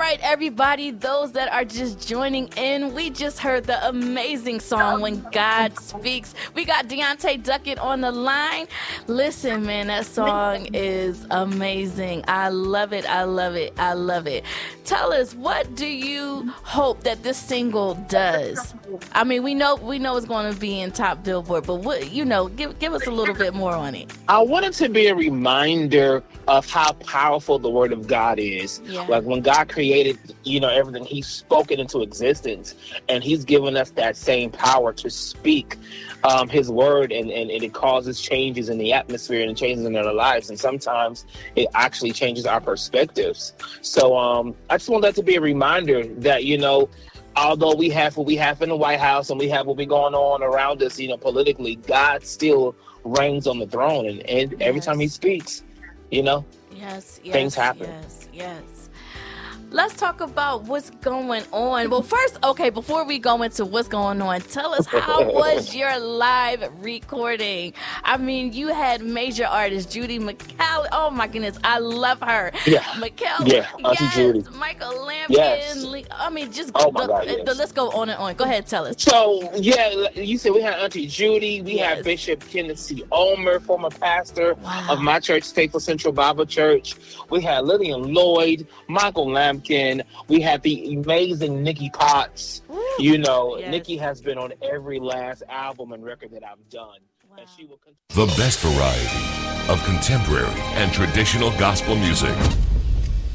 right, everybody, those that are just joining in, we just heard the amazing song When God Speaks. We got Deontay Duckett on the line. Listen, man, that song is amazing. I love it. I love it. I love it. Tell us, what do you hope that this single does? I mean, we know it's going to be in top Billboard, but what, give us a little bit more on it. I want it to be a reminder of how powerful the Word of God is. Yeah. Like when God created, everything, He spoke it into existence, and He's given us that same power to speak His Word, and it causes changes in the atmosphere and changes in our lives, and sometimes it actually changes our perspectives. So I just want that to be a reminder that, although we have what we have in the White House and we have what we going on around us, politically, God still reigns on the throne, and every time He speaks, things happen. Yes. Let's talk about what's going on. Well, first, before we go into what's going on, tell us, how was your live recording? I mean, you had major artists, Judy McCall. Oh my goodness, I love her. Yeah. McCall. Yeah, Auntie Judy. Michael Lampkin. Yes. The list go on and on. Go ahead, tell us. So, you said we had Auntie Judy. We had Bishop Kenneth C. Omer, former pastor of my church, Faithful Central Bible Church. We had Lillian Lloyd, Michael Lampkin. We had the amazing Nikki Potts. Nikki has been on every last album and record that I've done. Wow. And she will The best variety of contemporary and traditional gospel music.